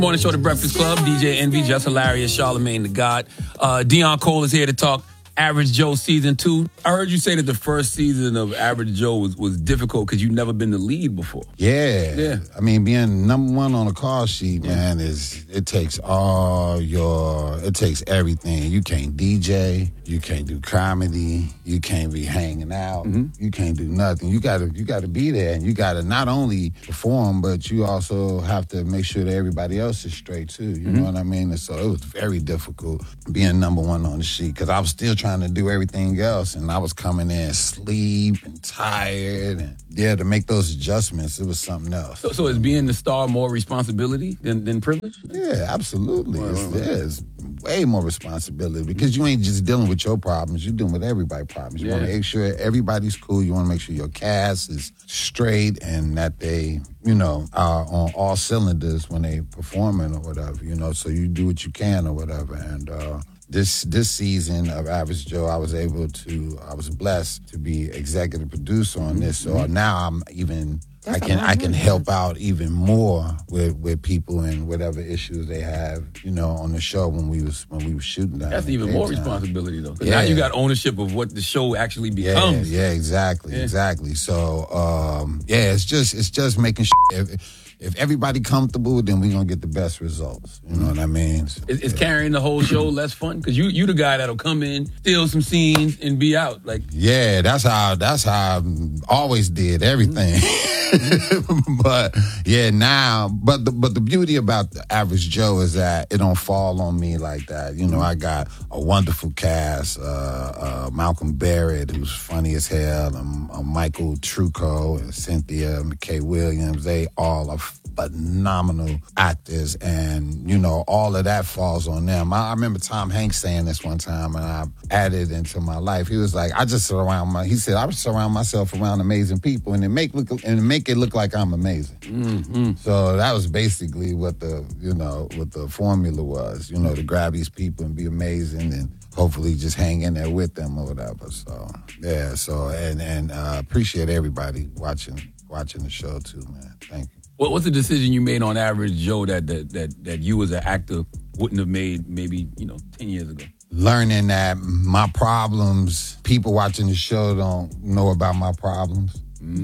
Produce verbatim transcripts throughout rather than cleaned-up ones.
Morning show, The Breakfast Club. D J Envy, Just Hilarious, Charlamagne the God. Uh, Deion Cole is here to talk Average Joe season two. I heard you say that the first season of Average Joe was, was difficult because you've never been the lead before. Yeah. Yeah. I mean, being number one on the call sheet, man, is it takes all your, it takes everything. You can't D J, you can't do comedy, you can't be hanging out, mm-hmm. you can't do nothing. You gotta, you gotta be there, and you gotta not only perform, but you also have to make sure that everybody else is straight too. You mm-hmm. know what I mean? And so it was very difficult being number one on the sheet because I was still trying to do everything else, and I was coming in asleep and tired, and yeah, to make those adjustments, it was something else. So, so is being the star more responsibility than, than privilege? Yeah, absolutely. Right, it's, right, right. Yeah, it's way more responsibility because you ain't just dealing with your problems, you're dealing with everybody's problems. You Yeah. want to make sure everybody's cool. You want to make sure your cast is straight and that they, you know, are on all cylinders when they performing or whatever, you know, so you do what you can or whatever. And, uh, This this season of Average Joe, I was able to, I was blessed to be executive producer on this. So now I'm even, That's I can a lot I can of help out even more with, with people and whatever issues they have, you know, on the show when we was when we was shooting that. That's even more responsibility, though. 'Cause Yeah. Now you got ownership of what the show actually Yeah, becomes. yeah, exactly, Yeah. exactly. So um, yeah, it's just it's just making sure. If, If everybody comfortable, then we're going to get the best results. You know what I mean? So, Is, is yeah. carrying the whole show less fun? Because you you the guy that'll come in, steal some scenes, and be out. Like Yeah, that's how that's how I always did everything. But yeah, now, but the but the beauty about the Average Joe is that it don't fall on me like that. You know, I got a wonderful cast. Uh, uh, Malcolm Barrett, who's funny as hell, and uh, Michael Trucco and Cynthia McKay Williams. They all are phenomenal actors, and you know, all of that falls on them. I, I remember Tom Hanks saying this one time, and I added into my life. He was like, "I just surround my," he said, "I surround myself around amazing people, and it make look and make it look like I'm amazing." mm-hmm. So that was basically what the you know what the formula was. You know, to grab these people and be amazing, and hopefully just hang in there with them or whatever. So yeah, so and and uh, appreciate everybody watching watching the show too, man. Thank you. What what's the decision you made on Average Joe that that that that you as an actor wouldn't have made maybe, you know, ten years ago? Learning that my problems, people watching the show don't know about my problems.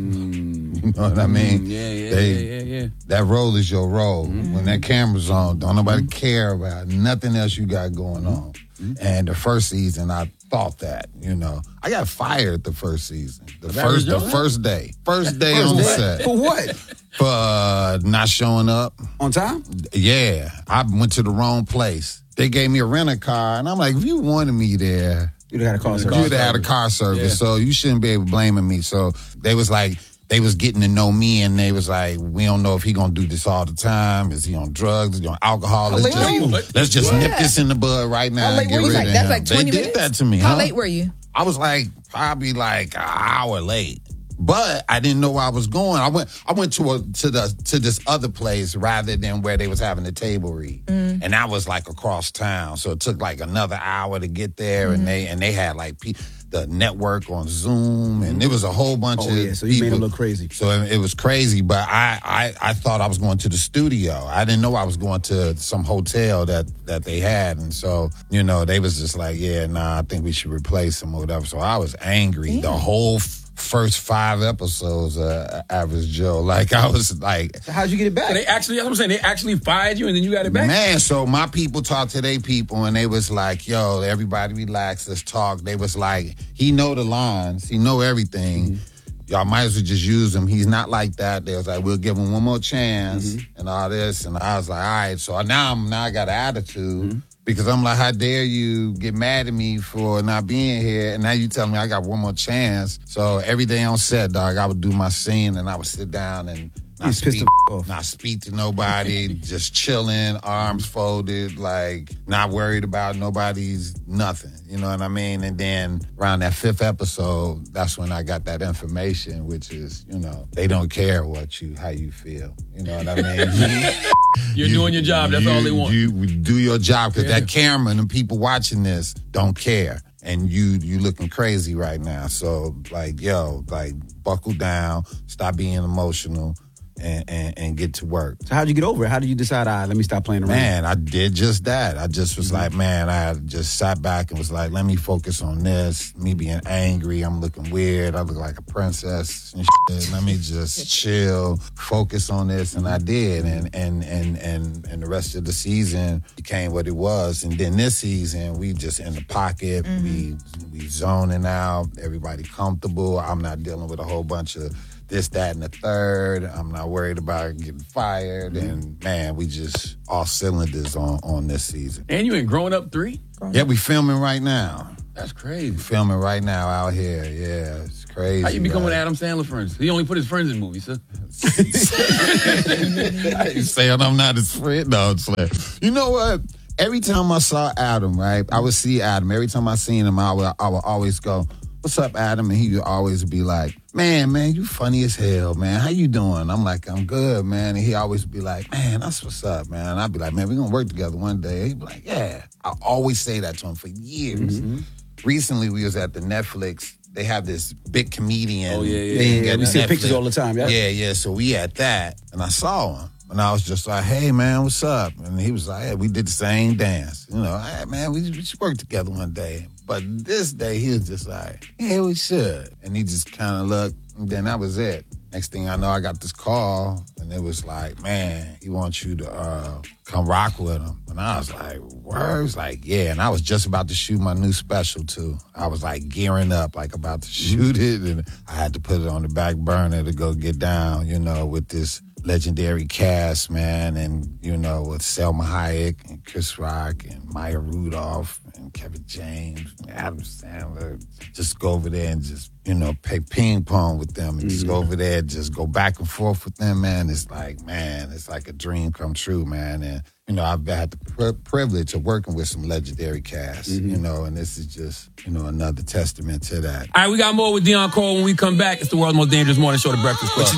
Mm. You know what I mean? Mm, yeah, yeah, They- yeah, yeah, yeah. That role is your role. Mm-hmm. When that camera's on, don't nobody care about nothing else you got going on. Mm-hmm. And the first season, I thought that, you know. I got fired the first season. The Of first the Average Joe? first day. First day First on the day? set. For what? For uh, not showing up. On time? Yeah. I went to the wrong place. They gave me a rental car, and I'm like, if you wanted me there, You'd have had a call you service. would have had a car service, Yeah. so you shouldn't be able to blaming me. So they was like, they was getting to know me, and they was like, we don't know if he gonna do this all the time. Is he on drugs? Is he on alcohol? Let's late were you? just let's just Yeah. nip this in the bud right now How late and get were you? rid Like, of that's him. like twenty they minutes? did that to me. How huh? late were you? I was like probably like an hour late. But I didn't know where I was going. I went I went to a to the to this other place rather than where they was having the table read. Mm. And that was like across town. So it took like another hour to get there, Mm. and they and they had like pe- the network on Zoom, and it was a whole bunch Oh, of yeah, so you made people. it look crazy. So it, it was crazy, but I, I I thought I was going to the studio. I didn't know I was going to some hotel that that they had, and so you know they was just like, yeah, nah, I think we should replace him or whatever. So I was angry the whole f- first five episodes of Average Joe. Like I was like, So how'd you get it back? So they actually, that's what I'm saying, they actually fired you and then you got it back? man, so my people talked to their people, and they was like, yo, everybody relax, let's talk. They was like, he know the lines, he know everything. Mm-hmm. Y'all might as well just use him. He's not like that. They was like, we'll give him one more chance Mm-hmm. and all this. And I was like, all right. So now I'm now I got an attitude Mm-hmm. because I'm like, how dare you get mad at me for not being here? And now you tell me I got one more chance. So every day on set, dog, I would do my scene and I would sit down and not He's pissed speak, the f- off. not speak to nobody, just chilling, arms folded, like not worried about nobody's nothing. You know what I mean? And then around that fifth episode, that's when I got that information, which is, you know, they don't care what you, how you feel. You know what I mean? You're You- doing your job, that's you- all they want. You do your job because Yeah. that camera and the people watching this don't care. And you you looking crazy right now. So like, yo, like buckle down, stop being emotional. and, and, and get to work. So how'd you get over it? How did you decide, all right, let me stop playing around? Man, I did just that. I just was mm-hmm. like, man, I just sat back and was like, let me focus on this. Me being angry, I'm looking weird. I look like a princess and shit. Let me just chill, focus on this. And I did. And, and, and, and, and the rest of the season became what it was. And then this season, we just in the pocket. Mm-hmm. We, we zoning out. Everybody comfortable. I'm not dealing with a whole bunch of this, that, and the third. I'm not worried about getting fired. Mm-hmm. And, man, we just all cylinders on, on this season. And you in Growing Up three? Yeah, we filming right now. That's crazy. We filming right now out here. Yeah, it's crazy. How you become right? with Adam Sandler friends? He only put his friends in movies, sir. I ain't saying I'm not his friend. No, it's like, you know what? Every time I saw Adam, right, I would see Adam. Every time I seen him, I would, I would always go, what's up, Adam? And he would always be like, man, man, you funny as hell, man. How you doing? I'm like, I'm good, man. And he always be like, man, that's what's up, man. And I'd be like, man, we're going to work together one day. He'd be like, yeah. I always say that to him for years. Mm-hmm. Recently, we was at the Netflix. They have this big comedian. Oh, yeah, yeah. yeah, yeah. We see Netflix. Pictures all the time, yeah? Yeah, yeah. So we at that, and I saw him. And I was just like, hey, man, what's up? And he was like, hey, we did the same dance. You know, hey, man, we, we should work together one day. But this day, he was just like, yeah, we should. And he just kind of looked, and then that was it. Next thing I know, I got this call, and it was like, man, he wants you to uh, come rock with him. And I was like, words? Like, yeah. And I was just about to shoot my new special, too. I was, like, gearing up, like, about to shoot it. And I had to put it on the back burner to go get down, you know, with this legendary cast, man, and, you know, with Selma Hayek and Chris Rock and Maya Rudolph and Kevin James and Adam Sandler. Just go over there and just, you know, play ping pong with them and mm-hmm. just go over there and just go back and forth with them, man. It's like, man, it's like a dream come true, man. And, you know, I've had the pri- privilege of working with some legendary cast, mm-hmm. you know, and this is just, you know, another testament to that. All right, we got more with Deon Cole when we come back. It's the world's most dangerous morning show, The Breakfast Club.